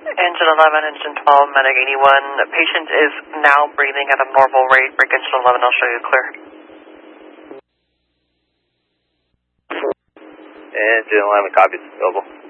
Engine 11, engine 12, medic 81. The patient is now breathing at a normal rate. Break engine 11, I'll show you clear. Engine 11, copies, available.